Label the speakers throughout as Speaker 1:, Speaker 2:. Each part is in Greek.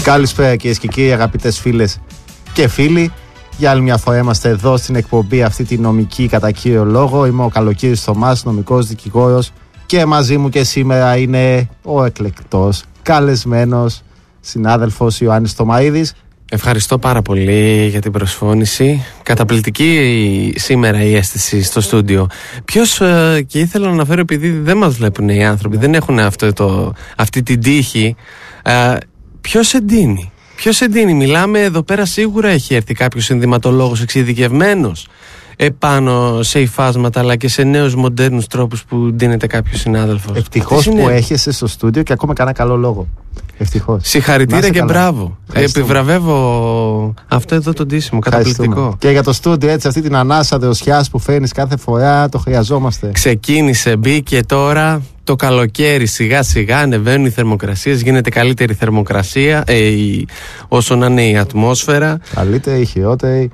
Speaker 1: Καλησπέρα κυρίες και κύριοι, αγαπητές φίλες και φίλοι. Για άλλη μια φορά είμαστε εδώ στην εκπομπή αυτή τη νομική κατά κύριο λόγο. Είμαι ο Καλοκύρης Θωμάς, νομικός δικηγόρος, και μαζί μου και σήμερα είναι ο εκλεκτός, καλεσμένος συνάδελφος Ιωάννης Θωμαίδης.
Speaker 2: Ευχαριστώ πάρα πολύ για την προσφώνηση. Καταπληκτική σήμερα η αίσθηση στο στούντιο. Ποιος, και ήθελα να αναφέρω, επειδή δεν μας βλέπουν οι άνθρωποι, δεν έχουν αυτή την τύχη, ποιος εντείνει. Ποιος εντείνει, μιλάμε εδώ πέρα, σίγουρα έχει έρθει κάποιος συνδυματολόγος εξειδικευμένος επάνω σε υφάσματα αλλά και σε νέους μοντέρνους τρόπους που ντύνεται κάποιος συνάδελφος.
Speaker 1: Ευτυχώς που έχεσαι στο στούντιο και ακόμα κανένα καλό λόγο. Ευτυχώς.
Speaker 2: Συγχαρητήρια και μπράβο. Επιβραβεύω αυτό εδώ το ντύσιμο. Καταπληκτικό.
Speaker 1: Και για το στούντιο, έτσι, αυτή την ανάσα δεωσιάς που φέρνεις κάθε φορά, το χρειαζόμαστε.
Speaker 2: Ξεκίνησε, μπήκε τώρα το καλοκαίρι, σιγά σιγά ανεβαίνουν οι θερμοκρασίες, γίνεται καλύτερη θερμοκρασία όσο να είναι η ατμόσφαιρα.
Speaker 1: Καλύτερη ή χειρότερη?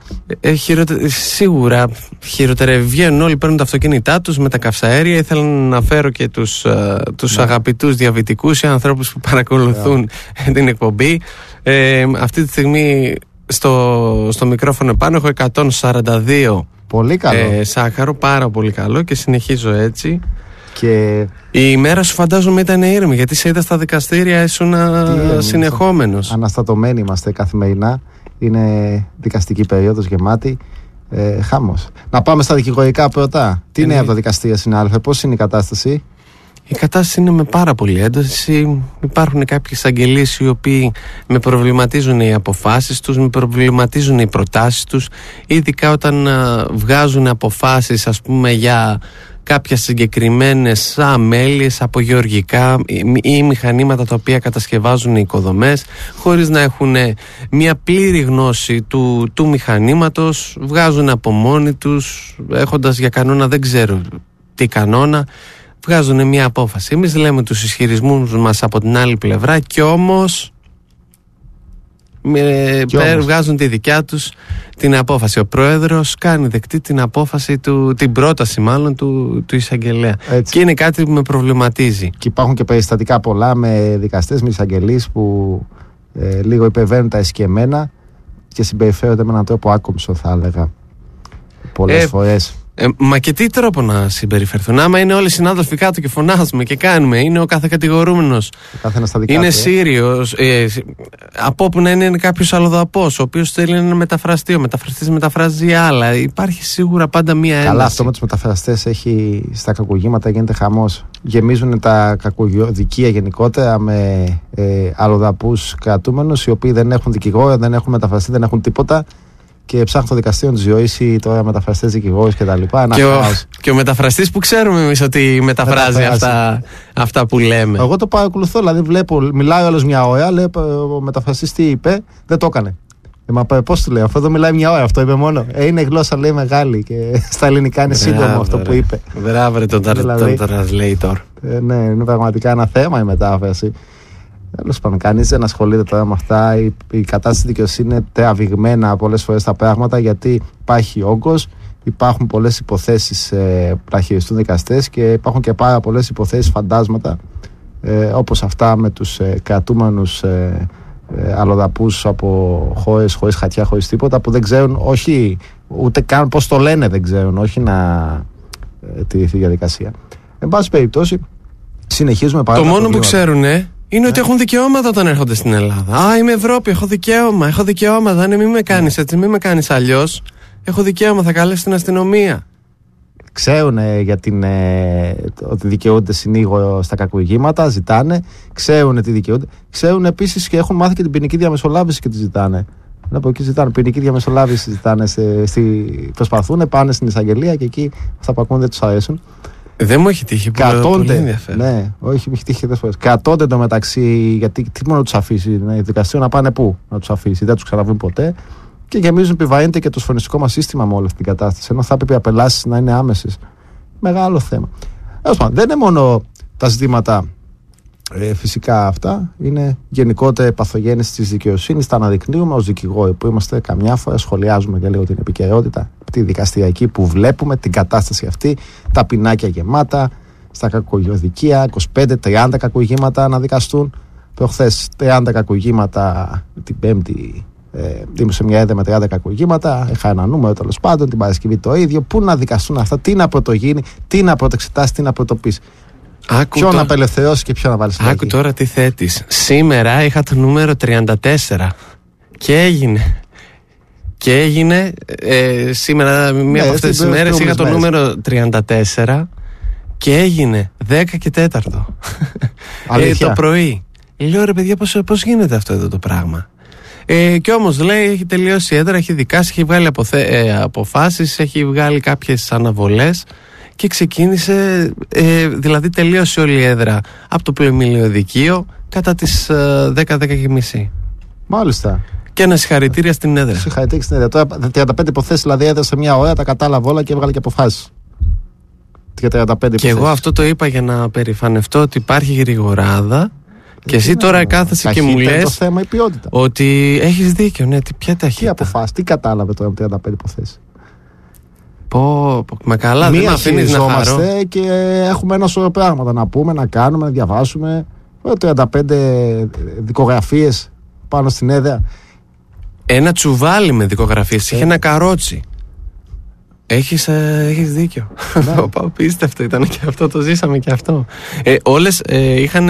Speaker 2: Σίγουρα χειροτερεύει. Βγαίνουν όλοι, παίρνουν τα αυτοκίνητά τους με τα καυσαέρια. Ήθελα να αναφέρω και τους αγαπητούς διαβητικούς ή ανθρώπους που παρακολουθούν την εκπομπή. Αυτή τη στιγμή στο μικρόφωνο επάνω έχω 142.
Speaker 1: Πολύ καλό.
Speaker 2: Σάκαρο, πάρα πολύ καλό, και συνεχίζω έτσι.
Speaker 1: Και
Speaker 2: η ημέρα σου φαντάζομαι ήταν ήρεμη, γιατί σε είδα στα δικαστήρια, ήσουν συνεχόμενος.
Speaker 1: Αναστατωμένοι είμαστε καθημερινά. Είναι δικαστική περίοδος γεμάτη. Χάμος. Να πάμε στα δικηγορικά πρώτα. Τι είναι από τα δικαστήρια, συνάδελφε, πώς είναι η κατάσταση?
Speaker 2: Η κατάσταση είναι με πάρα πολύ ένταση. Υπάρχουν κάποιες αγγελίες οι οποίοι με προβληματίζουν οι αποφάσεις τους, με προβληματίζουν οι προτάσεις τους, ειδικά όταν βγάζουν αποφάσεις, ας πούμε, για κάποιες συγκεκριμένες αμέλειες από γεωργικά ή μηχανήματα τα οποία κατασκευάζουν οι οικοδομές, χωρίς να έχουν μια πλήρη γνώση του μηχανήματος. Βγάζουν από μόνοι τους, έχοντας για κανόνα δεν ξέρω τι κανόνα, βγάζουν μια απόφαση. Εμείς λέμε τους ισχυρισμούς μας από την άλλη πλευρά, και όμως βγάζουν τη δικιά τους την απόφαση. Ο πρόεδρος κάνει δεκτή την απόφαση την πρόταση μάλλον του εισαγγελέα. Και είναι κάτι που με προβληματίζει.
Speaker 1: Και υπάρχουν και περιστατικά πολλά με δικαστές, με εισαγγελείς που λίγο υπερβαίνουν τα εσκεμμένα και συμπεριφέρονται με έναν τρόπο άκομψο, θα έλεγα, πολλές φορές.
Speaker 2: Μα και τι τρόπο να συμπεριφερθούν? Άμα είναι όλοι οι συνάδελφοι κάτω και φωνάζουμε και κάνουμε, είναι ο κάθε κατηγορούμενος, είναι Σύριος, από όπου να είναι κάποιος αλλοδαπός, ο οποίος θέλει να μεταφραστεί, ο μεταφραστής μεταφράζει άλλα. Υπάρχει σίγουρα πάντα μία ένταση.
Speaker 1: Καλά, αυτό με τους μεταφραστές έχει, στα κακουργήματα γίνεται χαμός. Γεμίζουν τα κακουργοδικεία γενικότερα με αλλοδαπούς κρατούμενους, οι οποίοι δεν έχουν δικηγόρο, δεν έχουν μεταφραστή, δεν έχουν τίποτα. Και ψάχνει το δικαστήριο να του ζωήσει τώρα μεταφραστές, δικηγόρους κτλ.
Speaker 2: Και ο μεταφραστής που ξέρουμε εμείς ότι μεταφράζει αυτά που λέμε.
Speaker 1: Εγώ το παρακολουθώ, δηλαδή βλέπω, μιλάει όλος μια ώρα, λέει ο μεταφραστής τι είπε, δεν το έκανε. Μα πώς του λέω, αυτό εδώ μιλάει μια ώρα, αυτό είπε μόνο. Είναι γλώσσα, λέει, μεγάλη, και στα ελληνικά είναι σύντομο αυτό που είπε.
Speaker 2: Μπράβο, τον translator.
Speaker 1: Ναι, είναι πραγματικά ένα θέμα η μετάφραση. Τέλος πάντων, κανείς δεν ασχολείται τώρα με αυτά. Η κατάσταση δικαιοσύνη είναι τραβηγμένα πολλές φορές τα πράγματα, γιατί υπάρχει όγκος, υπάρχουν πολλές υποθέσεις που θα χειριστούν δικαστές, και υπάρχουν και πάρα πολλές υποθέσεις φαντάσματα, όπως αυτά με τους κρατούμενους αλλοδαπούς από χώρες χωρίς χαρτιά, χωρίς τίποτα, που δεν ξέρουν, όχι ούτε καν πώς το λένε, δεν ξέρουν, όχι να τηρηθεί η διαδικασία. Εν πάση περιπτώσει, συνεχίζουμε πάρα.
Speaker 2: Το μόνο που ξέρουν είναι ότι έχουν δικαιώματα όταν έρχονται στην Ελλάδα. Είμαι Ευρώπη, έχω δικαιώματα. Ναι, μην με κάνεις έτσι, μην με κάνεις αλλιώς. Έχω δικαίωμα, θα καλέσω την αστυνομία.
Speaker 1: Ξέρουν ότι δικαιούνται συνήγορο στα κακουργήματα, ζητάνε. Ξέρουν τι δικαιούνται. Ξέρουν επίσης και έχουν μάθει και την ποινική διαμεσολάβηση και τη ζητάνε. Από εκεί ζητάνε ποινική διαμεσολάβηση, ζητάνε προσπαθούν, πάνε στην εισαγγελία, και εκεί αυτά που ακούν δεν τους αρέσουν.
Speaker 2: Δεν μου έχει τύχει πολύ ενδιαφέρον.
Speaker 1: Ναι, όχι, μου έχει τύχει πολλές φορές. Κατώνται το μεταξύ, γιατί τι μόνο να τους αφήσει, δικαστήριο να πάνε πού να τους αφήσει, δεν τους ξαναβούν ποτέ. Και γεμίζουν, επιβαρύνεται και το σφρονιστικό μας σύστημα με όλη αυτή την κατάσταση. Ενώ θα έπρεπε οι απελάσεις να είναι άμεσες. Μεγάλο θέμα. Δεν είναι μόνο τα ζητήματα φυσικά αυτά, είναι γενικότερα η παθογέννηση της δικαιοσύνης. Τα αναδεικνύουμε ως δικηγόροι που είμαστε, καμιά φορά σχολιάζουμε και λίγο την επικαιρότητα, τη δικαστηριακή που βλέπουμε, την κατάσταση αυτή, τα πινάκια γεμάτα, στα κακουργοδικεία, 25-30 κακουργήματα να δικαστούν. Προχθές 30 κακουργήματα, την Πέμπτη ήμουν μια έδρα με 30 κακουργήματα. Είχα ένα νούμερο τέλος πάντων. Την Παρασκευή το ίδιο. Πού να δικαστούν αυτά, τι να πρωτογίνει, τι να πρωτοεξετάσει, τι να πρωτοποιήσει. Ποιο να απελευθερώσει και ποιο να βάλει στην
Speaker 2: Άκου τώρα τι θέτεις. Σήμερα είχα το νούμερο 34 και έγινε. Και έγινε σήμερα, μία από αυτές τις μέρες είχα το νούμερο 34 και έγινε 10 και 4 το πρωί. Λέω ρε παιδιά, πώς γίνεται αυτό εδώ το πράγμα. Και όμως λέει έχει τελειώσει η έδρα, έχει δικάσει, έχει βγάλει αποφάσεις, έχει βγάλει κάποιες αναβολές και ξεκίνησε, δηλαδή τελείωσε όλη η έδρα από το πλημμυλιωδικείο κατά τις 10-10:30.
Speaker 1: Μάλιστα.
Speaker 2: Και ένα συγχαρητήρια στην έδρα.
Speaker 1: Συγχαρητήρια στην έδρα. Τώρα 35 υποθέσεις δηλαδή έδρασε μια ώρα, τα κατάλαβε όλα και έβγαλε και αποφάσεις. Και 35 υποθέσεις.
Speaker 2: Και εγώ αυτό το είπα για να περηφανευτώ ότι υπάρχει γρηγοράδα. Και εσύ τώρα κάθεσαι και μου λες
Speaker 1: το θέμα, η ποιότητα.
Speaker 2: Ότι έχεις δίκιο, ναι, ποια ταχύτητα.
Speaker 1: Τι αποφάσεις, τι κατάλαβε τώρα από 35 υποθέσεις.
Speaker 2: Μα καλά, δεν με αφήνεις να χαρώ.
Speaker 1: Και έχουμε ένα σωρό πράγματα να πούμε, να κάνουμε, να διαβάσουμε. 35 δικογραφίες πάνω στην έδρα.
Speaker 2: Ένα τσουβάλι με δικογραφίες, είχε ένα καρότσι. Έχεις δίκιο. Πίστευτο ήταν και αυτό, το ζήσαμε και αυτό. Όλες είχαν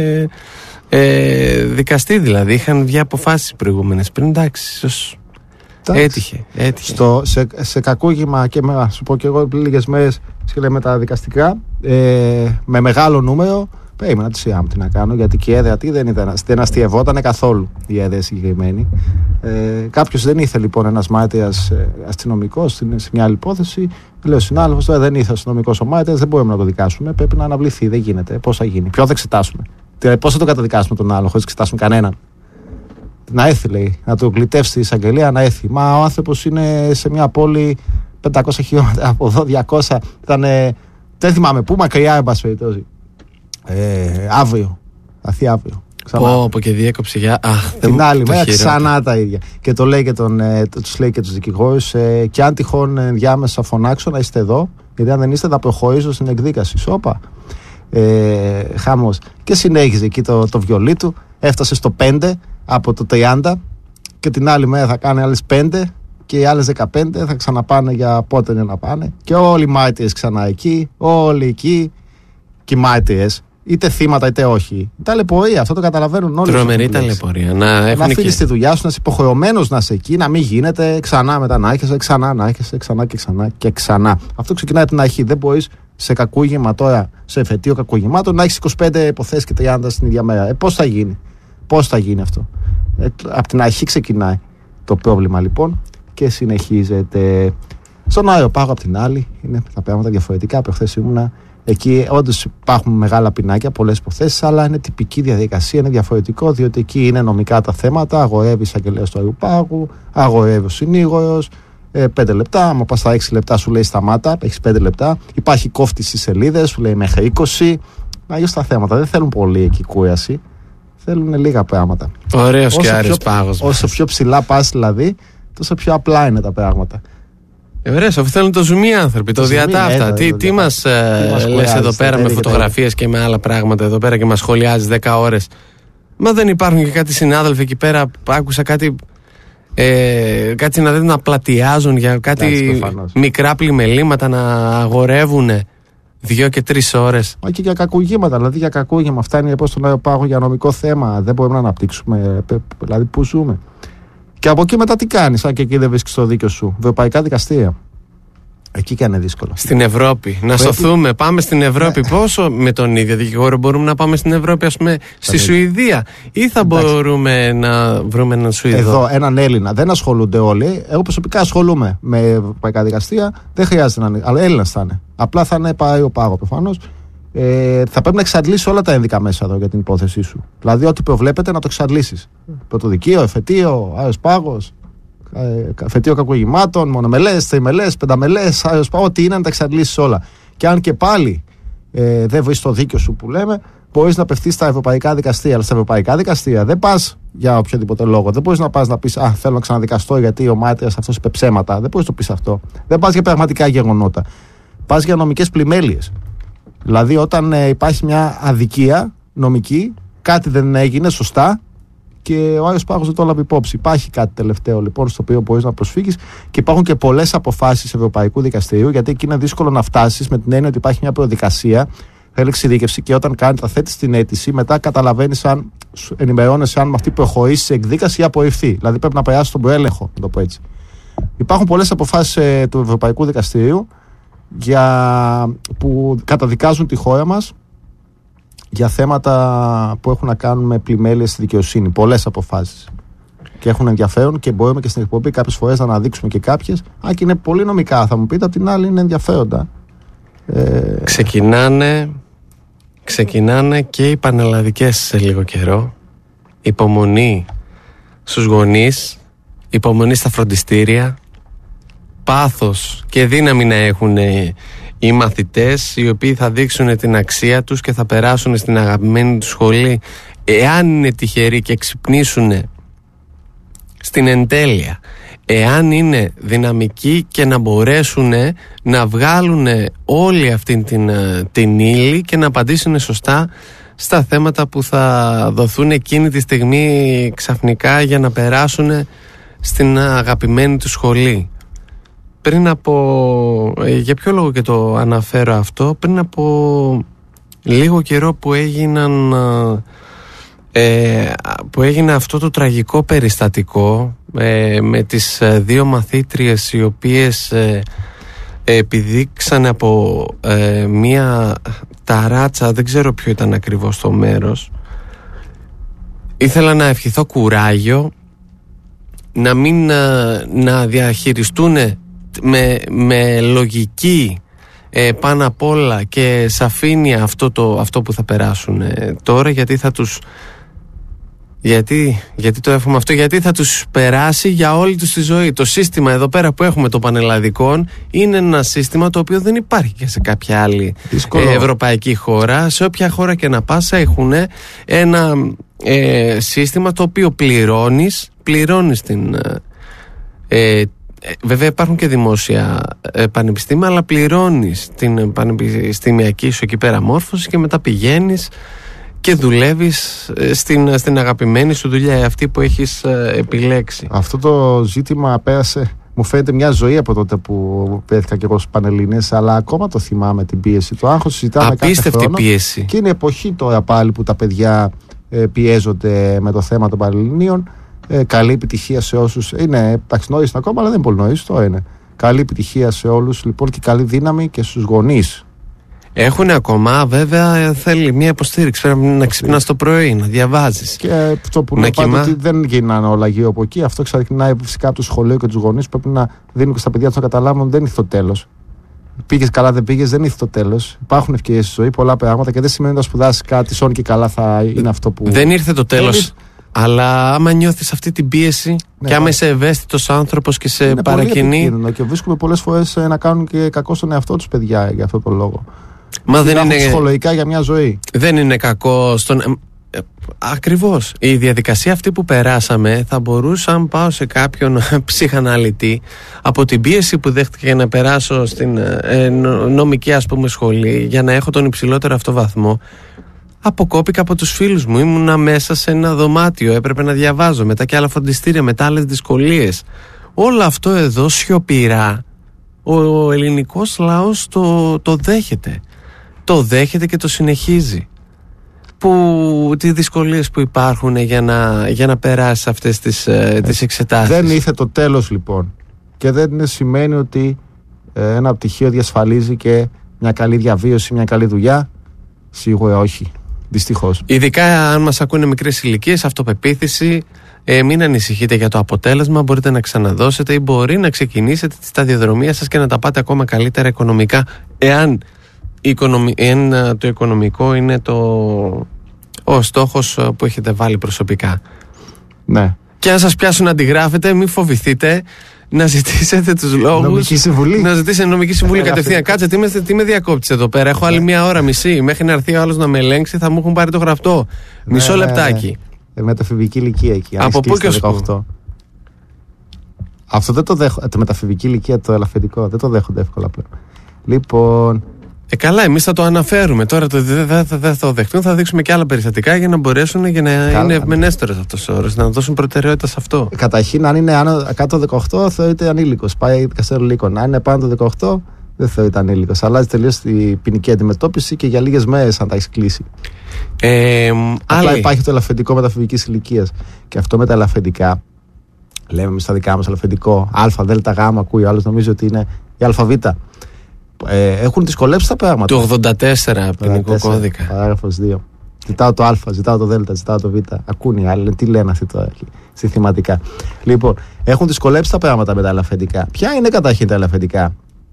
Speaker 2: δικαστεί, δηλαδή είχαν βγει αποφάσεις προηγούμενες πριν, εντάξει, ίσως έτυχε.
Speaker 1: Σε κακούγημα και σου πω και εγώ λίγες μέρες με τα δικαστικά, με μεγάλο νούμερο, περίμενα τη σειρά μου τι να κάνω, γιατί και η έδρα δεν αστειευόταν καθόλου η έδρα συγκεκριμένη. Κάποιος δεν ήθελε λοιπόν ένας μάρτυρας αστυνομικός σε μια άλλη υπόθεση. Λέω συνάδελφος, τώρα δεν ήθελε αστυνομικός ο μάρτυρας, δεν μπορούμε να το δικάσουμε. Πρέπει να αναβληθεί, δεν γίνεται. Πώς θα γίνει, ποιο θα εξετάσουμε, πώς θα το καταδικάσουμε τον άλλο, χωρίς να εξετάσουμε κανέναν. Να έρθει, λέει, να το κλητεύσει η εισαγγελία, να έρθει. Μα ο άνθρωπος είναι σε μια πόλη 500 χιλιόμετρα από εδώ, 200. Δεν θυμάμαι πού, μακριά, εν πάση περιπτώσει. Αύριο. Θα έρθει αύριο.
Speaker 2: Πω και διέκοψε για.
Speaker 1: Την άλλη μέρα ξανά τα ίδια. Και το λέει και τους λέει και τους δικηγόρους, και αν τυχόν ενδιάμεσα φωνάξω να είστε εδώ, γιατί αν δεν είστε θα προχωρήσω στην εκδίκαση. Σόπα. Χαμός. Και συνέχιζε εκεί το βιολί του. Έφτασε στο 5 από το 30 και την άλλη μέρα θα κάνει άλλες 5 και οι άλλες 15 θα ξαναπάνε για πότε είναι να πάνε. Και όλοι οι μάρτυρες ξανά εκεί, όλοι εκεί. Και οι μάρτυρες, είτε θύματα είτε όχι. Ταλαιπωρία, αυτό το καταλαβαίνουν όλοι.
Speaker 2: Τρομερή ταλαιπωρία. Να
Speaker 1: αφήνεις τη δουλειά σου, να είσαι υποχρεωμένος να είσαι εκεί, να μην γίνεται ξανά μετά να έρχεσαι, ξανά και ξανά και ξανά. Αυτό ξεκινάει από την αρχή. Δεν μπορείς σε κακούγημα τώρα, σε εφετείο κακούγημάτων, να έχεις 25 υποθέσεις και 30 στην ίδια μέρα. Πώς θα γίνει, πώς θα γίνει αυτό. Από την αρχή ξεκινάει το πρόβλημα λοιπόν και συνεχίζεται. Στον Αεροπάγο απ' την άλλη είναι τα πράγματα διαφορετικά. Προχθές ήμουνα εκεί, όντως υπάρχουν μεγάλα πινάκια, πολλές υποθέσεις, αλλά είναι τυπική διαδικασία, είναι διαφορετικό, διότι εκεί είναι νομικά τα θέματα. Αγορεύει εισαγγελέας του Αεροπάγου, αγορεύει ο συνήγορος, 5 λεπτά. Άμα πας στα 6 λεπτά, σου λέει σταμάτα, έχεις 5 λεπτά. Υπάρχει κόφτη στις σελίδες, σου λέει μέχρι 20. Αλλιώς τα θέματα δεν θέλουν πολύ εκεί κούραση. Θέλουν λίγα πράγματα.
Speaker 2: Ωραίος και Άρης Πάγος.
Speaker 1: Όσο πιο ψηλά πας δηλαδή, τόσο πιο απλά είναι τα πράγματα.
Speaker 2: Ωραίος, αφού θέλουν το ζουμί άνθρωποι, το διατάφτα. Τι μας λες εδώ πέρα με φωτογραφίες και με άλλα πράγματα εδώ πέρα και μας σχολιάζεις 10 ώρες. Μα δεν υπάρχουν και κάτι συνάδελφοι εκεί πέρα, άκουσα κάτι συναδέλφοι να πλατιάζουν για κάτι μικρά πλημελήματα να αγορεύουν 2 και 3 ώρες.
Speaker 1: Μα και για κακουργήματα, δηλαδή για κακούγημα. Αυτά είναι πώς τον Αεροπάγο για νομικό θέμα. Δεν μπορούμε να αναπτύξουμε, δηλαδή πού ζούμε. Και από εκεί μετά τι κάνεις, αν και εκεί δεν βρίσκεις το δίκιο σου. Ευρωπαϊκά δικαστήρια. Εκεί και αν είναι δύσκολο.
Speaker 2: Στην Ευρώπη. Να σωθούμε. Πάμε στην Ευρώπη. Πόσο με τον ίδιο δικηγόρο μπορούμε να πάμε στην Ευρώπη, ας πούμε, στη Σουηδία, ή θα μπορούμε να βρούμε έναν Σουηδό?
Speaker 1: Εδώ, έναν Έλληνα. Δεν ασχολούνται όλοι. Εγώ προσωπικά ασχολούμαι με ευρωπαϊκά δικαστήρια. Δεν χρειάζεται να είναι. Αλλά Έλληνας θα είναι. Απλά θα είναι Αεροπάγο προφανώς. Θα πρέπει να εξαντλήσει όλα τα ένδικα μέσα εδώ για την υπόθεσή σου. Δηλαδή, ό,τι προβλέπεται να το εξαντλήσεις. Πρωτοδικείο, εφετείο, Αεροπάγος, εφετείο κακουργημάτων, μονομελές, τριμελές, πενταμελές, ό,τι είναι να τα εξαντλήσεις όλα. Και αν και πάλι δεν βρεις το δίκιο σου που λέμε, μπορείς να απευθείς στα ευρωπαϊκά δικαστήρια. Αλλά στα ευρωπαϊκά δικαστήρια δεν πας για οποιοδήποτε λόγο. Δεν μπορείς να πας να πεις θέλω να ξαναδικαστώ γιατί ο μάρτυρας αυτός είπε ψέματα. Δεν μπορείς να το πεις αυτό. Δεν πας για πραγματικά γεγονότα. Πας για νομικές πλημέλειες. Δηλαδή, όταν υπάρχει μια αδικία νομική, κάτι δεν έγινε σωστά και ο Άγιος Πάγος δεν το έλαβε υπόψη. Υπάρχει κάτι τελευταίο λοιπόν στο οποίο μπορείς να προσφύγεις και υπάρχουν και πολλές αποφάσεις Ευρωπαϊκού Δικαστηρίου, γιατί εκεί είναι δύσκολο να φτάσεις με την έννοια ότι υπάρχει μια προδικασία, θέλει εξειδίκευση και όταν θα θέτεις την αίτηση, μετά καταλαβαίνεις αν ενημερώνεσαι αν με αυτή προχωρήσει σε εκδίκαση ή απορριφθεί. Δηλαδή πρέπει να περάσει τον προέλεγχο, να το πω έτσι. Υπάρχουν πολλές αποφάσεις του Ευρωπαϊκού Δικαστηρίου που καταδικάζουν τη χώρα μας για θέματα που έχουν να κάνουν με πλημέλειες στη δικαιοσύνη. Πολλές αποφάσεις. Και έχουν ενδιαφέρον και μπορούμε και στην εκπομπή κάποιες φορές να αναδείξουμε και κάποιες. Αν και είναι πολύ νομικά, θα μου πείτε, απ' την άλλη είναι ενδιαφέροντα.
Speaker 2: Ξεκινάνε και οι πανελλαδικές σε λίγο καιρό. Υπομονή στους γονείς, υπομονή στα φροντιστήρια, πάθος και δύναμη να έχουν οι μαθητές, οι οποίοι θα δείξουν την αξία τους και θα περάσουν στην αγαπημένη τους σχολή, εάν είναι τυχεροί και ξυπνήσουν στην εντέλεια, εάν είναι δυναμικοί και να μπορέσουν να βγάλουν όλη αυτή την ύλη και να απαντήσουν σωστά στα θέματα που θα δοθούν εκείνη τη στιγμή ξαφνικά για να περάσουν στην αγαπημένη του σχολή. Για ποιο λόγο και το αναφέρω αυτό? Πριν από λίγο καιρό που έγινε αυτό το τραγικό περιστατικό με τις δύο μαθήτριες οι οποίες επιδείξαν από μία ταράτσα, δεν ξέρω ποιο ήταν ακριβώς το μέρος, ήθελα να ευχηθώ κουράγιο, να διαχειριστούν με λογική πάνω απ' όλα και σαφήνεια αυτό που θα περάσουν τώρα, γιατί θα τους γιατί το εύχομαι αυτό, γιατί θα τους περάσει για όλη τους τη ζωή. Το σύστημα εδώ πέρα που έχουμε των πανελλαδικών είναι ένα σύστημα το οποίο δεν υπάρχει και σε κάποια άλλη ευρωπαϊκή χώρα. Σε όποια χώρα και να πας έχουν ένα σύστημα το οποίο πληρώνεις την βέβαια υπάρχουν και δημόσια πανεπιστήμια, αλλά πληρώνεις την πανεπιστημιακή σου εκεί πέρα μόρφωση και μετά πηγαίνεις και δουλεύεις στην αγαπημένη σου δουλειά, αυτή που έχεις επιλέξει.
Speaker 1: Αυτό το ζήτημα πέρασε, μου φαίνεται, μια ζωή από τότε που πέθηκα και εγώ στους Πανελλήνιες, αλλά ακόμα το θυμάμαι την πίεση. Το άγχος συζητάμε κάθε χρόνο.
Speaker 2: Πίεση.
Speaker 1: Και είναι εποχή τώρα πάλι που τα παιδιά πιέζονται με το θέμα των Πανελληνίων. Καλή επιτυχία σε όσους. Είναι νωρίς ακόμα, αλλά δεν είναι πολύ νωρίς. Τώρα είναι. Καλή επιτυχία σε όλους λοιπόν και καλή δύναμη και στους γονείς. Έχουν
Speaker 2: ακόμα, βέβαια, θέλει μια υποστήριξη. Πρέπει να ξυπνάς το πρωί, να διαβάζεις.
Speaker 1: Και αυτό που λέω πάντα ότι δεν γίνανε όλα γύρω από εκεί. Αυτό ξεκινάει φυσικά από το σχολείο και τους γονείς. Πρέπει να δίνουν και στα παιδιά τους να καταλάβουν δεν είναι το τέλος. Πήγες καλά, δεν πήγες, δεν είναι το τέλος. Υπάρχουν ευκαιρίες στη ζωή, πολλά πράγματα και δεν σημαίνει ότι να σπουδάσεις κάτι, σόν και καλά θα είναι αυτό που.
Speaker 2: Δεν ήρθε το τέλος. Αλλά άμα νιώθεις αυτή την πίεση και άμα είσαι ευαίσθητος άνθρωπος και σε παρακινεί.
Speaker 1: Είναι και βρίσκουμε πολλές φορές να κάνουν και κακό στον εαυτό τους παιδιά για αυτό το λόγο.
Speaker 2: Μα δεν είναι
Speaker 1: ψυχολογικά για μια ζωή.
Speaker 2: Δεν είναι κακό στον. Ακριβώς. Η διαδικασία αυτή που περάσαμε θα μπορούσα, αν πάω σε κάποιον ψυχαναλυτή, από την πίεση που δέχτηκε για να περάσω στην νομική σχολή, για να έχω τον υψηλότερο αυτό βαθμό, αποκόπηκα από τους φίλους μου. Ήμουνα μέσα σε ένα δωμάτιο, έπρεπε να διαβάζω, μετά και άλλα φροντιστήρια, μετά άλλες δυσκολίες. Όλο αυτό εδώ σιωπηρά ο ελληνικός λαός το δέχεται. Το δέχεται και το συνεχίζει. Τις δυσκολίες που υπάρχουν για να περάσει αυτές τις εξετάσεις.
Speaker 1: Δεν ήρθε το τέλος λοιπόν. Και δεν σημαίνει ότι ένα πτυχίο διασφαλίζει και μια καλή διαβίωση, μια καλή δουλειά. Σίγουρα όχι. Δυστυχώς.
Speaker 2: Ειδικά αν μας ακούνε μικρές ηλικίες, αυτοπεποίθηση, μην ανησυχείτε για το αποτέλεσμα. Μπορείτε να ξαναδώσετε ή μπορεί να ξεκινήσετε τη σταδιοδρομία σας και να τα πάτε ακόμα καλύτερα οικονομικά, εάν το οικονομικό είναι ο στόχος που έχετε βάλει προσωπικά.
Speaker 1: Ναι.
Speaker 2: Και αν σας πιάσουν να αντιγράφετε, μην φοβηθείτε να ζητήσετε τους λόγους.
Speaker 1: Νομική συμβουλή.
Speaker 2: Να ζητήσετε νομική συμβουλή κατευθείαν. Κάτσε, τι με διακόπτεις εδώ πέρα. Έχω άλλη μία ώρα μισή. Μέχρι να έρθει ο άλλος να με ελέγξει, θα μου έχουν πάρει το γραφτό. Μισό λεπτάκι.
Speaker 1: Μεταφηβική ηλικία εκεί.
Speaker 2: Από πού και ως πού?
Speaker 1: Αυτό δεν το δέχονται. Τη μεταφηβική ηλικία, το ελαφεντικό, δεν το δέχονται εύκολα πλέον. Λοιπόν,
Speaker 2: Καλά, εμείς θα το αναφέρουμε. Τώρα δεν θα το δεχτούν, θα δείξουμε και άλλα περιστατικά για να μπορέσουν για να είναι ευμενέστερος αυτός ο όρος, να δώσουν προτεραιότητα σε αυτό.
Speaker 1: Καταρχήν, αν είναι κάτω το 18, θεωρείται ανήλικος. Πάει δικαστήριο λύκων. Αν είναι πάνω το 18, δεν θεωρείται ανήλικος. Αλλάζει τελείως την ποινική αντιμετώπιση και για λίγες μέρες αν τα έχει κλείσει. Απλά υπάρχει το ελαφρυντικό μεταφηβικής ηλικίας. Και αυτό με τα ελαφρυντικά, λέμε εμείς στα δικά μας ελαφρυντικό, Α, Δ, Γ, ακούει ο άλλος, νομίζει ότι είναι η ΑΒ. Έχουν δυσκολέψει τα πράγματα.
Speaker 2: Το 84 ποινικό κώδικα.
Speaker 1: Παράγραφος 2. Ζητάω το Α, ζητάω το Δ, ζητάω το Β. Ακούνε οι άλλοι, τι λένε αυτοί τώρα συνθηματικά. Λοιπόν, έχουν δυσκολέψει τα πράγματα με τα ελαφρυντικά. Ποια είναι καταρχήν τα ελαφρυντικά?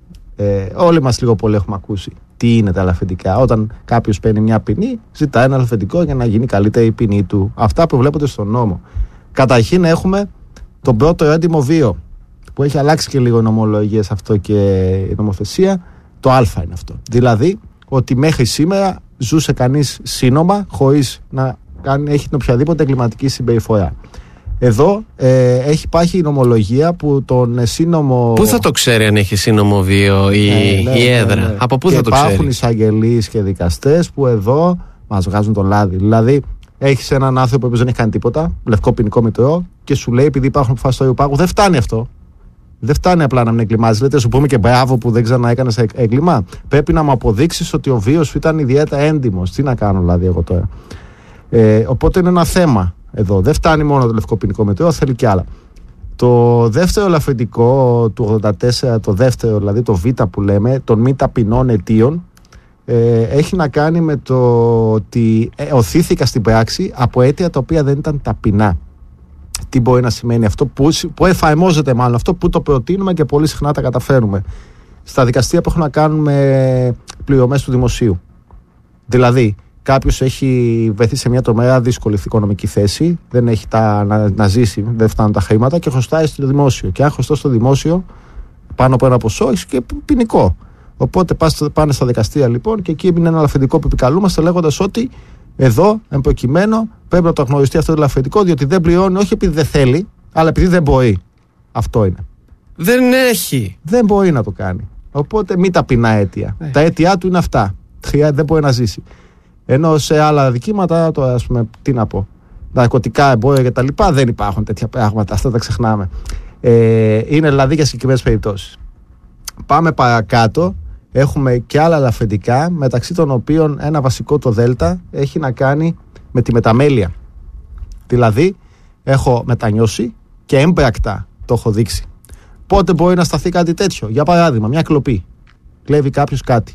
Speaker 1: Όλοι μας λίγο πολύ έχουμε ακούσει τι είναι τα ελαφρυντικά. Όταν κάποιος παίρνει μια ποινή, ζητάει ένα ελαφρυντικό για να γίνει καλύτερη η ποινή του. Αυτά που βλέπετε στον νόμο. Καταρχήν έχουμε τον πρώτο έντιμο βίο, που έχει αλλάξει και λίγο η νομολογία σε αυτό και η νομοθεσία. Το Α είναι αυτό. Δηλαδή ότι μέχρι σήμερα ζούσε κανείς σύνομα χωρίς να έχει την οποιαδήποτε εγκληματική συμπεριφορά. Εδώ υπάρχει η νομολογία που τον σύνομο.
Speaker 2: Πού θα το ξέρει αν έχει σύνομο βίο η έδρα? Ναι. Από πού
Speaker 1: και
Speaker 2: θα το ξέρει?
Speaker 1: Υπάρχουν εισαγγελείς και δικαστές που εδώ μας βγάζουν το λάδι. Δηλαδή, έχεις έναν άνθρωπο που δεν έχει κάνει τίποτα, λευκό ποινικό μητρό, και σου λέει επειδή υπάρχουν αποφάσεις του Πάγου, δεν φτάνει αυτό. Δεν φτάνει απλά να μην εγκλημάζεις. Λέτε, σου πούμε και μπράβο που δεν ξαναέκανες έγκλημα. Πρέπει να μου αποδείξεις ότι ο βίος σου ήταν ιδιαίτερα έντιμος. Τι να κάνω δηλαδή εγώ τώρα? Οπότε είναι ένα θέμα εδώ. Δεν φτάνει μόνο το λευκό ποινικό μητρό, θέλει και άλλα. Το δεύτερο ελαφρυντικό του 84, το δεύτερο δηλαδή το Β που λέμε, των μη ταπεινών αιτίων, έχει να κάνει με το ότι οθήθηκα στην πράξη από αίτια τα οποία δεν ήταν ταπεινά. Τι μπορεί να σημαίνει αυτό, που εφαρμόζεται μάλλον αυτό, που το προτείνουμε και πολύ συχνά τα καταφέρνουμε στα δικαστήρια που έχουν να κάνουν με πληρωμές του δημοσίου. Δηλαδή, κάποιος έχει βρεθεί σε μια τρομερά δύσκολη οικονομική θέση, δεν έχει να ζήσει, δεν φτάνουν τα χρήματα και χρωστάει στο δημόσιο. Και αν χρωστά στο δημόσιο πάνω από ένα ποσό, έχει και ποινικό. Οπότε πάνε στα δικαστήρια λοιπόν και εκεί είναι ένα ελαφρυντικό που επικαλούμαστε λέγοντας ότι εδώ, εν προκειμένου, πρέπει να το γνωριστεί αυτό το ελαφρυντικό, διότι δεν πληρώνει όχι επειδή δεν θέλει, αλλά επειδή δεν μπορεί. Αυτό είναι.
Speaker 2: Δεν έχει.
Speaker 1: Δεν μπορεί να το κάνει. Οπότε μη ταπεινά αίτια. Τα αίτια του είναι αυτά. Δεν μπορεί να ζήσει. Ενώ σε άλλα δικήματα, ας πούμε, τι να πω, ναρκωτικά, εμπόρια και τα λοιπά, δεν υπάρχουν τέτοια πράγματα. Αυτά τα ξεχνάμε. Είναι δηλαδή για συγκεκριμένες περιπτώσεις. Πάμε παρακάτω. Έχουμε και άλλα ελαφρυντικά, μεταξύ των οποίων ένα βασικό, το Δέλτα, έχει να κάνει με τη μεταμέλεια. Δηλαδή, έχω μετανιώσει και έμπρακτα το έχω δείξει. Πότε μπορεί να σταθεί κάτι τέτοιο? Για παράδειγμα, μια κλοπή. Κλέβει κάποιος κάτι.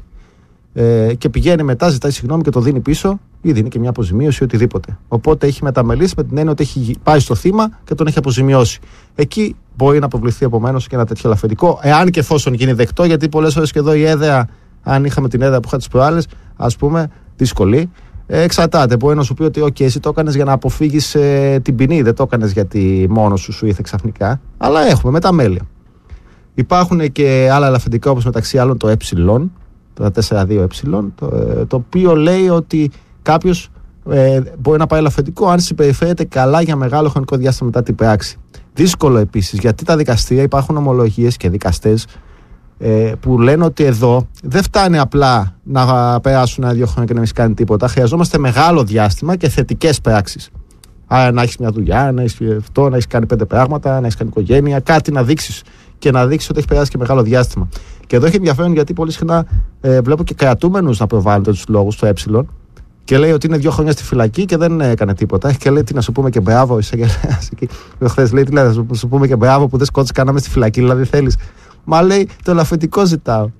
Speaker 1: Και πηγαίνει μετά, ζητάει συγγνώμη και το δίνει πίσω, ή δίνει και μια αποζημίωση ή οτιδήποτε. Οπότε έχει μεταμελήσει με την έννοια ότι έχει πάει στο θύμα και τον έχει αποζημιώσει. Εκεί μπορεί να αποβληθεί επομένως και ένα τέτοιο ελαφρυντικό, εάν και εφόσον γίνει δεκτό, γιατί πολλές φορές και εδώ η έδρα, αν είχαμε την έδρα που είχα τις προάλλες, ας πούμε, δύσκολη, εξαρτάται. Μπορεί να σου πει ότι, OK, εσύ το έκανες για να αποφύγεις την ποινή, δεν το έκανες γιατί μόνος σου ήρθε ξαφνικά. Αλλά έχουμε μεταμέλεια. Υπάρχουν και άλλα ελαφρυντικά, όπως μεταξύ άλλων το το 4-2 το οποίο λέει ότι κάποιος μπορεί να πάει ελαφρυντικό αν συμπεριφέρεται καλά για μεγάλο χρονικό διάστημα μετά την πράξη. Δύσκολο επίσης, γιατί τα δικαστήρια, υπάρχουν ομολογίες και δικαστές που λένε ότι εδώ δεν φτάνει απλά να περάσουν 1-2 χρόνια και να μην κάνει τίποτα. Χρειαζόμαστε μεγάλο διάστημα και θετικές πράξεις. Άρα να έχεις μια δουλειά, να έχεις αυτό, να έχεις κάνει 5 πράγματα, να έχεις κάνει οικογένεια, κάτι να δείξεις και να δείξεις ότι έχει περάσει και μεγάλο διάστημα. Και εδώ έχει ενδιαφέρον γιατί πολύ συχνά βλέπω και κρατούμενους να προβάλλουν τους λόγους στο και λέει ότι είναι 2 χρόνια στη φυλακή και δεν έκανε τίποτα. Και λέει τι να σου πούμε και μπράβο, εισαγγελέας εκεί. Χθες λέει τι λέει, να σου πούμε και μπράβο που δεν σκότωσες κανένα στη φυλακή, δηλαδή θέλεις. Μα λέει το ελαφρυντικό ζητάω.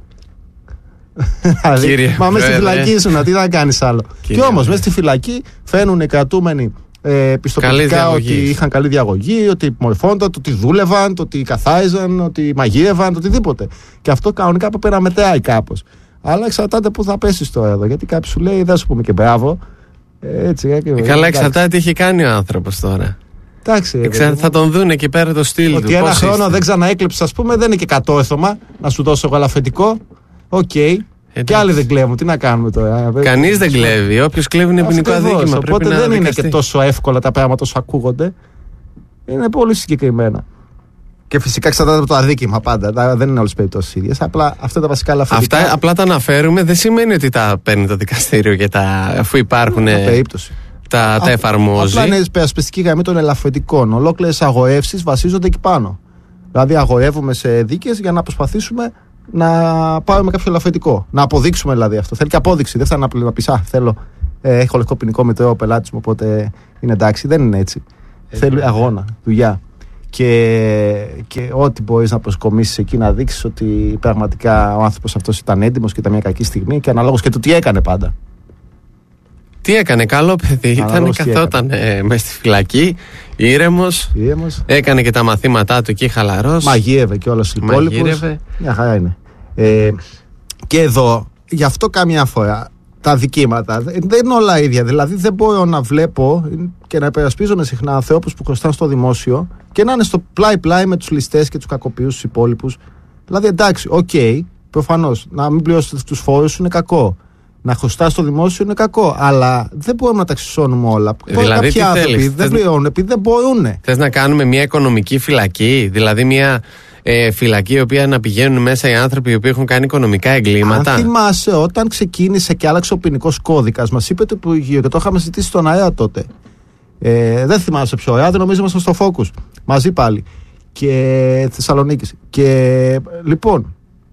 Speaker 1: Δηλαδή, μα μέσα στη φυλακή ήσουν, τι να κάνεις άλλο. Και όμως μέσα στη φυλακή φαίνουν οι κρατούμενοι πιστοποιητικά ότι είχαν καλή διαγωγή, ότι μορφώνονταν, ότι δούλευαν, ότι καθάριζαν, ότι μαγείρευαν, οτιδήποτε. Και αυτό κανονικά πρέπει να μετράει κάπως. Αλλά εξαρτάται πού θα πέσεις τώρα εδώ. Γιατί κάποιος σου λέει, δεν σου πούμε και μπράβο. Έτσι,
Speaker 2: καλά, εξαρτάται τι έχει κάνει ο άνθρωπος τώρα.
Speaker 1: Εντάξει,
Speaker 2: θα τον δουν εκεί πέρα το στυλ του.
Speaker 1: Ότι ένα χρόνο δεν ξαναέκλεψε, ας πούμε, δεν είναι και κατόρθωμα να σου δώσω εγώ ελαφρυντικό. Οκ. Και άλλοι δεν κλέβουν. Τι να κάνουμε τώρα.
Speaker 2: Κανείς δεν κλέβει. Όποιος κλέβει είναι ποινικό αδίκημα.
Speaker 1: Οπότε δεν είναι και τόσο εύκολα τα πράγματα όσο ακούγονται. Είναι πολύ συγκεκριμένα. Και φυσικά εξαρτάται από το αδίκημα πάντα. Δεν είναι όλες οι περιπτώσεις ίδιες. Απλά αυτά είναι τα βασικά ελαφρυντικά.
Speaker 2: Αυτά απλά τα αναφέρουμε, δεν σημαίνει ότι τα παίρνει το δικαστήριο και αφού υπάρχουν.
Speaker 1: Περίπτωση.
Speaker 2: Τα εφαρμόζει.
Speaker 1: Απλά είναι η περασπιστική γραμμή των ελαφρυντικών. Ολόκληρες αγορεύσεις βασίζονται εκεί πάνω. Δηλαδή, αγορεύουμε σε δίκες για να προσπαθήσουμε να πάρουμε κάποιο ελαφρυντικό. Να αποδείξουμε δηλαδή αυτό. Θέλει και απόδειξη. Δεν φτάνει να πει: θέλω, έχω λευκό ποινικό μητρό ο πελάτης μου, οπότε είναι εντάξει. Δεν είναι έτσι. Θέλει αγώνα, δουλειά. Και ό,τι μπορείς να προσκομίσεις εκεί, να δείξεις ότι πραγματικά ο άνθρωπος αυτός ήταν έντιμος και ήταν μια κακή στιγμή και αναλόγως και το τι έκανε πάντα.
Speaker 2: Τι έκανε, καλό παιδί. Ήταν, καθόταν μέσα στη φυλακή, ήρεμος. Έκανε και τα μαθήματά του εκεί, χαλαρός.
Speaker 1: Μαγείρευε και όλος τους υπόλοιπους. Μια χαρά είναι. Και εδώ, γι' αυτό καμιά φορά τα δικήματα δεν είναι όλα ίδια. Δηλαδή, δεν μπορώ να βλέπω και να υπερασπίζομαι συχνά ανθρώπους που χρωστάνε στο δημόσιο και να είναι στο πλάι-πλάι με τους ληστές και τους κακοποιούς τους υπόλοιπους. Δηλαδή, εντάξει, προφανώς να μην πληρώσεις τους φόρους σου είναι κακό. Να χρωστάς στο δημόσιο είναι κακό. Αλλά δεν μπορούμε να τα εξισώνουμε όλα.
Speaker 2: Δηλαδή,
Speaker 1: κάποιοι άνθρωποι δεν πληρώνουν επειδή δεν μπορούν.
Speaker 2: Θες να κάνουμε μια οικονομική φυλακή, δηλαδή μια φυλακή η οποία να πηγαίνουν μέσα οι άνθρωποι οι οποίοι έχουν κάνει οικονομικά εγκλήματα.
Speaker 1: Αν θυμάσαι, όταν ξεκίνησε και άλλαξε ο ποινικός κώδικας, μας είπε το Υπουργείο και το είχαμε ζητήσει στον αέρα τότε. Δεν θυμάσαι ποιο αέρα, δεν νομίζω ήμασταν στο Focus. Μαζί πάλι. Και Θεσσαλονίκης. Και λοιπόν.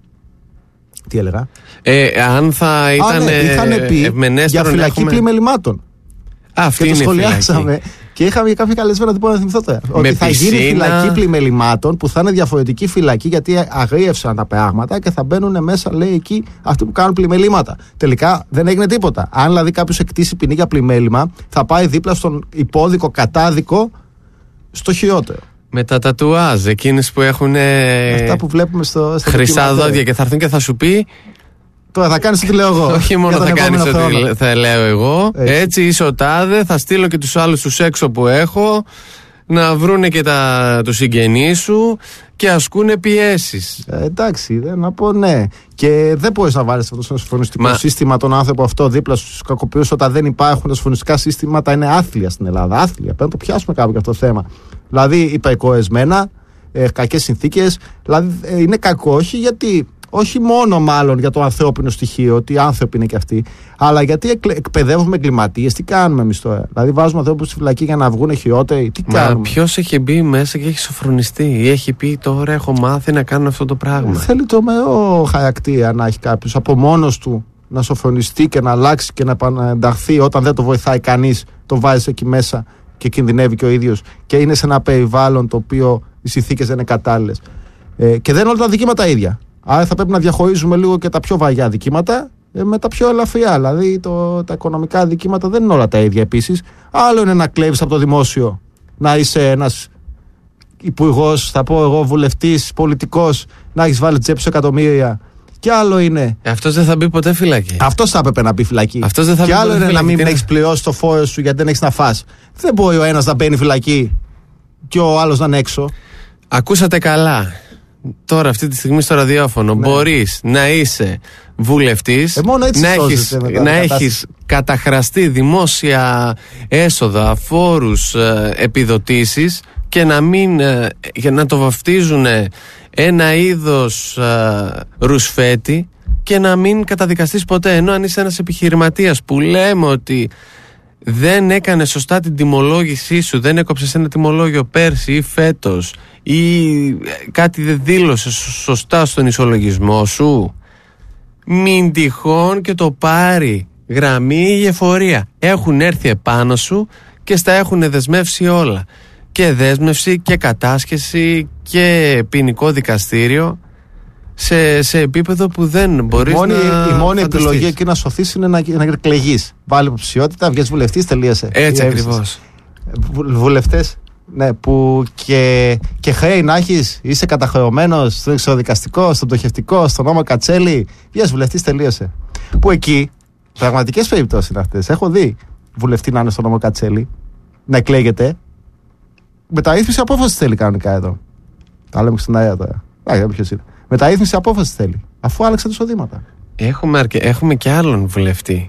Speaker 1: Τι έλεγα.
Speaker 2: Αν θα ήταν
Speaker 1: είχαν πει για φυλακή πλημελημάτων.
Speaker 2: Αυτή
Speaker 1: και
Speaker 2: είναι
Speaker 1: το σχολιάσαμε. Και είχαμε κάποια καλεσμένα, δεν μπορώ να θυμηθώ τώρα. Ότι θα γίνει φυλακή πλημελημάτων που θα είναι διαφορετική φυλακή γιατί αγρίευσαν τα πράγματα και θα μπαίνουν μέσα, λέει, εκεί αυτοί που κάνουν πλημελήματα. Τελικά δεν έγινε τίποτα. Αν δηλαδή κάποιος εκτίσει ποινή για πλημέλημα, θα πάει δίπλα στον υπόδικο κατάδικο στο χειρότερο.
Speaker 2: Με τα τατουάζ, εκείνες που έχουν
Speaker 1: αυτά που βλέπουμε στο
Speaker 2: χρυσά δόντια και θα έρθουν και θα σου πει.
Speaker 1: Τώρα θα κάνεις ό,τι λέω εγώ.
Speaker 2: Όχι μόνο θα κάνεις ό,τι θα λέω εγώ. Έτσι είσαι ο τάδε, θα στείλω και τους άλλους τους έξω που έχω να βρούνε και τους συγγενείς σου και ασκούνε πιέσεις.
Speaker 1: Εντάξει, να πω ναι. Και δεν μπορείς να βάλεις αυτό το σοφρονιστικό σύστημα τον άνθρωπο αυτό δίπλα στους κακοποιούς όταν δεν υπάρχουν. Τα σοφρονιστικά συστήματα είναι άθλια στην Ελλάδα. Άθλια. Πρέπει να το πιάσουμε κάπου για αυτό το θέμα. Δηλαδή υπερκοεσμένα, κακές συνθήκες. Δηλαδή είναι κακό, όχι μόνο μάλλον για το ανθρώπινο στοιχείο, ότι οι άνθρωποι είναι και αυτοί, αλλά γιατί εκπαιδεύουμε εγκληματίες. Τι κάνουμε εμείς τώρα? Δηλαδή βάζουμε ανθρώπους στη φυλακή για να βγουν χειρότεροι. Τι κάνουμε?
Speaker 2: Ποιος έχει μπει μέσα και έχει σοφρονιστεί ή έχει πει τώρα έχω μάθει να κάνω αυτό το πράγμα?
Speaker 1: Θέλει τρομερό χαρακτήρα να έχει κάποιος από μόνος του να σοφρονιστεί και να αλλάξει και να επανενταχθεί όταν δεν το βοηθάει κανείς. Το βάζει εκεί μέσα και κινδυνεύει και ο ίδιος και είναι σε ένα περιβάλλον το οποίο οι συνθήκες δεν είναι κατάλληλες. Και δεν είναι όλα τα δικήματα ίδια. Άρα θα πρέπει να διαχωρίζουμε λίγο και τα πιο βαριά δικήματα με τα πιο ελαφριά. Δηλαδή τα οικονομικά δικήματα δεν είναι όλα τα ίδια επίσης. Άλλο είναι να κλέβεις από το δημόσιο, να είσαι ένας υπουργός, θα πω εγώ, βουλευτής, πολιτικός, να έχεις βάλει τσέπη σου εκατομμύρια. Και άλλο είναι.
Speaker 2: Αυτός δεν θα μπει ποτέ φυλακή.
Speaker 1: Αυτός θα έπρεπε να μπει φυλακή. Και άλλο είναι να μην έχεις πληρώσει το φόρο σου γιατί δεν έχεις να φας. Δεν μπορεί ο ένας να μπαίνει φυλακή και ο άλλος να είναι έξω.
Speaker 2: Ακούσατε καλά. Τώρα αυτή τη στιγμή στο ραδιόφωνο μπορείς να είσαι βουλευτής, να έχεις καταχραστεί δημόσια έσοδα, φόρους, επιδοτήσεις και για να το βαφτίζουν ένα είδος ρουσφέτη και να μην καταδικαστείς ποτέ. Ενώ αν είσαι ένας επιχειρηματίας που λέμε ότι δεν έκανε σωστά την τιμολόγησή σου, δεν έκοψες ένα τιμολόγιο πέρσι ή φέτος ή κάτι δεν δήλωσε σωστά στον ισολογισμό σου, μην τυχόν και το πάρει γραμμή η εφορία. Έχουν έρθει επάνω σου και στα έχουν δεσμεύσει όλα. Και δέσμευση και κατάσχεση και ποινικό δικαστήριο σε επίπεδο που δεν μπορείς να
Speaker 1: η μόνη επιλογή εκεί να σωθείς είναι να εκλεγείς. Βάλει υποψηφιότητα, βγες βουλευτής, τελείωσε.
Speaker 2: Έτσι ακριβώς.
Speaker 1: Βουλευτές, ναι, που και χρέη να έχεις, είσαι καταχρεωμένος στο εξοδικαστικό, στο πτωχευτικό, στο νόμο Κατσέλη, βγες βουλευτής, τελείωσε. Που εκεί, πραγματικές περιπτώσεις είναι αυτές. Έχω δει βουλευτή να είναι στο νόμο Κατσέλη, να εκλέγεται. Μεταρρύθμιση απόφαση θέλει κανονικά εδώ. Τα λέμε στον αέρα τώρα. Ποιος είναι. Μεταρρύθμιση απόφαση θέλει, αφού άλλαξε τα εισοδήματα.
Speaker 2: Έχουμε και άλλον βουλευτή.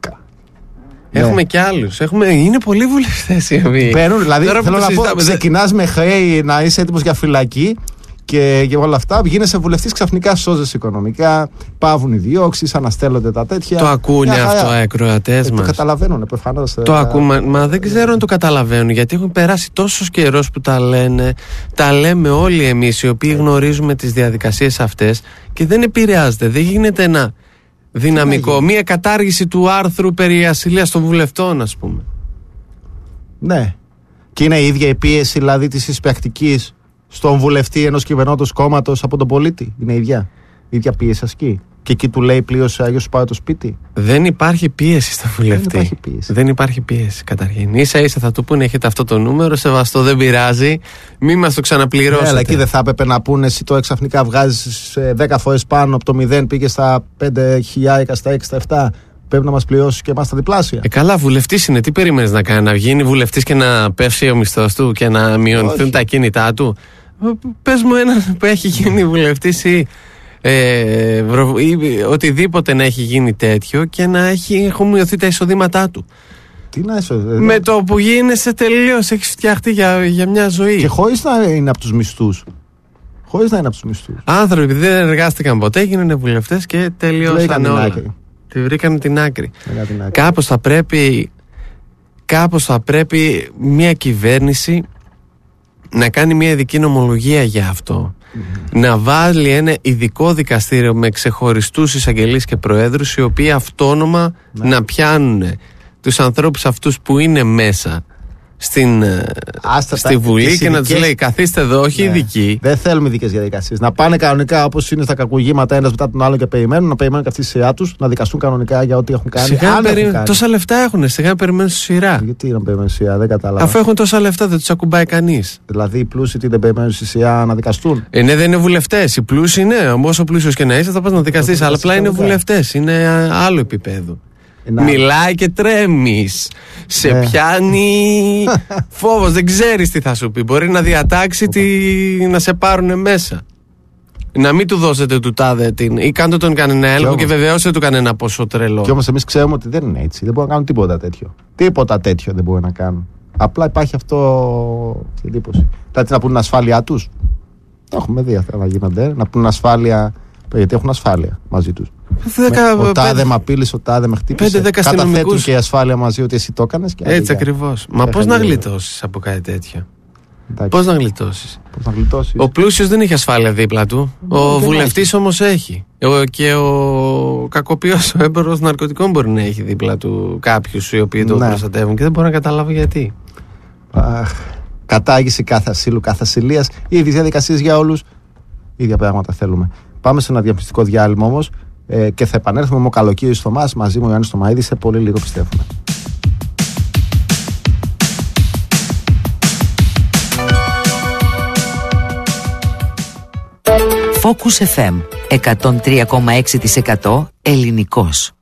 Speaker 2: Έχουμε και άλλους. Είναι πολλοί βουλευτές οι οποίοι.
Speaker 1: Δηλαδή, θέλω να πω, ξεκινάς με χρέη να είσαι έτοιμος για φυλακή και όλα αυτά. Γίνεσαι βουλευτής, ξαφνικά σώζεσαι οικονομικά, πάβουν οι διώξεις, αναστέλλονται τα τέτοια.
Speaker 2: Το ακούνε αυτό οι ακροατές μας?
Speaker 1: Το καταλαβαίνουν προφανώς.
Speaker 2: Το ακούμε, μα δεν ξέρω αν το καταλαβαίνουν, γιατί έχουν περάσει τόσος καιρός που τα λένε. Τα λέμε όλοι εμείς οι οποίοι γνωρίζουμε τις διαδικασίες αυτές και δεν επηρεάζεται. Δεν γίνεται ένα δυναμικό, μία κατάργηση του άρθρου περί ασυλίας των βουλευτών, ας πούμε.
Speaker 1: Ναι. Και είναι η ίδια η πίεση δηλαδή της εισπρακτικής στον βουλευτή ενός κυβερνώντος κόμματος από τον πολίτη. Είναι η ίδια πίεση ασκεί. Και εκεί του λέει πλήρωσε Άγιος σου πάω το σπίτι.
Speaker 2: Δεν υπάρχει πίεση στον βουλευτή.
Speaker 1: Δεν
Speaker 2: υπάρχει πίεση καταρχήν. Ίσα ίσα θα του πούνε έχετε αυτό το νούμερο, σεβαστό, δεν πειράζει. Μη μας το ξαναπληρώσετε.
Speaker 1: Αλλά εκεί δεν θα έπρεπε να πούνε εσύ το ξαφνικά βγάζεις 10 φορές πάνω από το 0, πήγε στα 5.000, στα 6, στα 7. Πρέπει να μας πληρώσει και εμάς τα διπλάσια.
Speaker 2: Καλά, βουλευτής είναι. Τι περίμενες να κάνει, να γίνει βουλευτής και να πέσει ο μισθός του και να μειωθούν τα κίνητά του? Πες μου έναν που έχει γίνει βουλευτής ή οτιδήποτε να έχει γίνει τέτοιο και να έχουν μειωθεί τα εισοδήματά του.
Speaker 1: Τι να εισοδήματά?
Speaker 2: Με το που γίνεσαι τελείως, έχεις φτιαχτεί για μια ζωή.
Speaker 1: Και χωρίς να είναι από τους μισθούς.
Speaker 2: Άνθρωποι δεν εργάστηκαν ποτέ, γίνανε βουλευτές και τελείωσαν όλα. Τη βρήκανε την άκρη. Κάπως θα πρέπει μια κυβέρνηση να κάνει μια ειδική νομολογία για αυτό. Να βάλει ένα ειδικό δικαστήριο με ξεχωριστούς εισαγγελείς και προέδρους, οι οποίοι αυτόνομα να πιάνουν τους ανθρώπους αυτούς που είναι μέσα στη Βουλή και να τους λέει καθίστε εδώ, όχι ειδικοί.
Speaker 1: Δεν θέλουμε ειδικές διαδικασίες. Να πάνε κανονικά όπως είναι στα κακουργήματα ένας μετά τον άλλο και περιμένουν και αυτή τη σειρά τους, να δικαστούν κανονικά για ό,τι έχουν κάνει.
Speaker 2: Τόσα λεφτά έχουν, σιγά περιμένουν στη σειρά.
Speaker 1: Γιατί να περιμένουν στη σειρά, δεν κατάλαβα.
Speaker 2: Αφού έχουν τόσα λεφτά, δεν τους ακουμπάει κανείς.
Speaker 1: Δηλαδή οι πλούσιοι δεν περιμένουν στη σειρά να δικαστούν.
Speaker 2: Ναι, δεν είναι βουλευτές. Οι πλούσιοι, ναι, όσο πλούσιος και να είσαι, θα πας να δικαστείς. Αλλά απλά είναι βουλευτές. Είναι άλλο επίπεδο. Μιλάει και τρέμεις. Σε πιάνει φόβος, δεν ξέρεις τι θα σου πει. Μπορεί να διατάξει να σε πάρουνε μέσα. Να μην του δώσετε του τάδε ή κάντε τον κανένα έλεγχο και βεβαιώστε του κανένα ποσό τρελό.
Speaker 1: Και όμως εμείς ξέρουμε ότι δεν είναι έτσι. Δεν μπορούν να κάνουν τίποτα τέτοιο. Τίποτα τέτοιο δεν μπορούν να κάνουν. Απλά υπάρχει αυτό η εντύπωση. Δηλαδή να πούν την ασφάλειά τους. Το έχουμε δει αυτά να γίνονται. Να πούν ασφάλεια. Γιατί έχουν ασφάλεια μαζί τους. Ο τάδε με απείλησε, ο τάδε με χτύπησε. Καταθέτουν και η ασφάλεια μαζί ότι εσύ το έκανες.
Speaker 2: Έτσι ακριβώς. Μα πώς να γλιτώσεις από κάτι τέτοιο? Πώς να γλιτώσεις? Ο πλούσιος δεν έχει ασφάλεια δίπλα του. Ο βουλευτής όμως έχει. Και ο κακοποιός, ο έμπορος ναρκωτικών μπορεί να έχει δίπλα του κάποιους οι οποίοι τον προστατεύουν και δεν μπορεί να καταλάβει γιατί.
Speaker 1: Κατάργηση κάθε ασύλου, κάθε ασυλίας, ίδιες διαδικασίες για όλους. Ίδια πράγματα θέλουμε. Πάμε σε ένα διαφημιστικό διάλειμμα όμως και θα επανέλθουμε με ο Καλοκύρης Θωμάς μαζί μου ο Ιωάννης Θωμαίδης σε πολύ λίγο πιστεύουμε.
Speaker 3: Focus FM 103,6% ελληνικός.